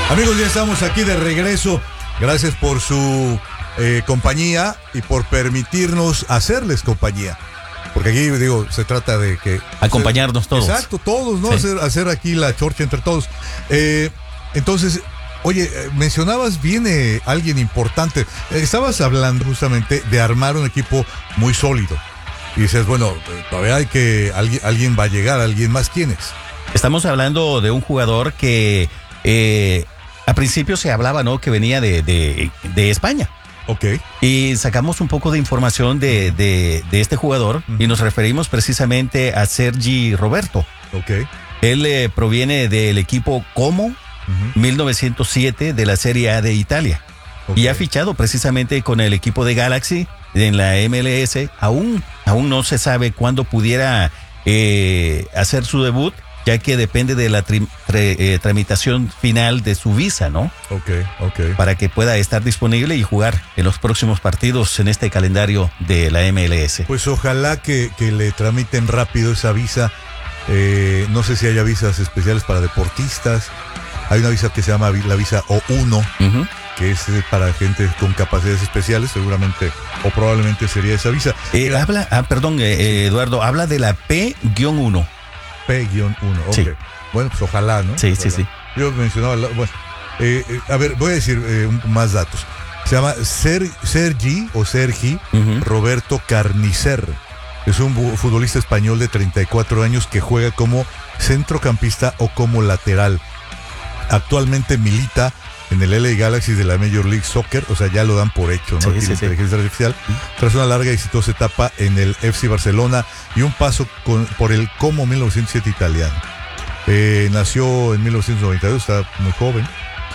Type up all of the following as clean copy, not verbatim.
Amigos, ya estamos aquí de regreso. Gracias por su compañía y por permitirnos hacerles compañía. Porque aquí, digo, se trata de que... acompañarnos todos. Exacto, todos, ¿no? Sí. Hacer aquí la chorcha entre todos. Entonces, oye, mencionabas, viene alguien importante. Estabas hablando justamente de armar un equipo muy sólido. Y dices, bueno, todavía hay que... Alguien va a llegar, alguien más. ¿Quién es? Estamos hablando de un jugador que a principio se hablaba, ¿no?, que venía de España. Ok. Y sacamos un poco de información de este jugador y nos referimos precisamente a Sergi Roberto. Ok. Él proviene del equipo Como 1907 de la Serie A de Italia. Okay. Y ha fichado precisamente con el equipo de Galaxy en la MLS. Aún no se sabe cuándo pudiera hacer su debut, ya que depende de la tramitación final de su visa, ¿no? Ok. Para que pueda estar disponible y jugar en los próximos partidos en este calendario de la MLS. Pues ojalá que le tramiten rápido esa visa. No sé si haya visas especiales para deportistas. Hay una visa que se llama la visa O1, que es para gente con capacidades especiales, seguramente o probablemente sería esa visa. Eduardo, habla de la P-1. P-1, ok. Sí. Bueno, pues ojalá, ¿no? Sí, ojalá. sí. Yo mencionaba, bueno, a ver, voy a decir más datos. Se llama Sergi Roberto Carnicer. Es un futbolista español de 34 años que juega como centrocampista o como lateral. Actualmente milita en el LA Galaxy de la Major League Soccer, o sea, ya lo dan por hecho, ¿no? Tiene inteligencia artificial. Tras una larga y exitosa etapa en el FC Barcelona y un paso por el Como 1907 italiano. Nació en 1992, está muy joven.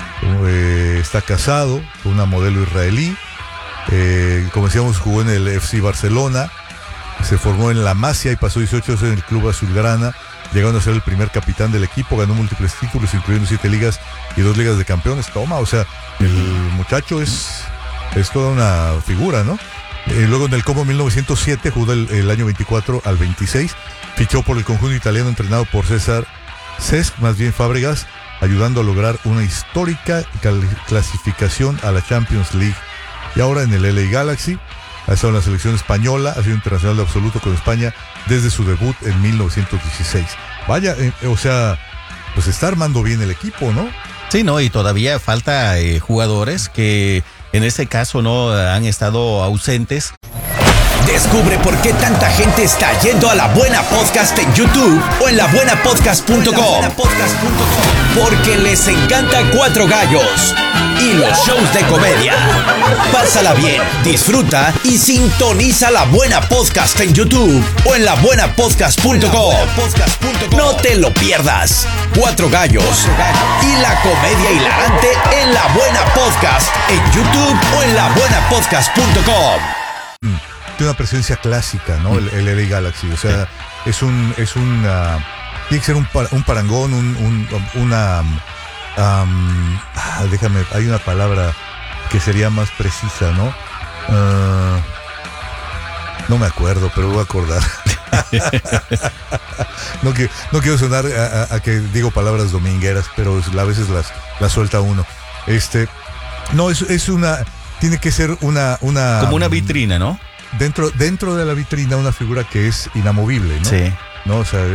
Está casado con una modelo israelí. Como decíamos, jugó en el FC Barcelona. Se formó en la Masia y pasó 18 años en el club azulgrana, llegando a ser el primer capitán del equipo. Ganó múltiples títulos, incluyendo 7 ligas y 2 ligas de campeones. Toma, o sea, el muchacho es toda una figura, ¿no? Luego en el Como 1907 jugó el año 24 al 26. Fichó por el conjunto italiano entrenado por Cesc Fábregas, ayudando a lograr una histórica clasificación a la Champions League. Y ahora en el LA Galaxy. Ha estado en la selección española, ha sido internacional de absoluto con España desde su debut en 1916. Vaya, o sea, pues está armando bien el equipo, ¿no? Sí, no, y todavía falta jugadores que en este caso no han estado ausentes. Descubre por qué tanta gente está yendo a La Buena Podcast en YouTube o en labuenapodcast.com. Porque les encanta Cuatro Gallos y los shows de comedia. Pásala bien, disfruta y sintoniza La Buena Podcast en YouTube o en labuenapodcast.com. No te lo pierdas. Cuatro Gallos y la comedia hilarante en La Buena Podcast en YouTube o en labuenapodcast.com. Tiene una presencia clásica, ¿no? El LA Galaxy, o sea, tiene que ser un parangón, déjame, hay una palabra que sería más precisa, ¿no? No me acuerdo, pero voy a acordar. No quiero sonar a que digo palabras domingueras, pero a veces las suelta uno. No, tiene que ser una como una vitrina, ¿no? Dentro de la vitrina una figura que es inamovible, ¿no? Sí. ¿No? O sea,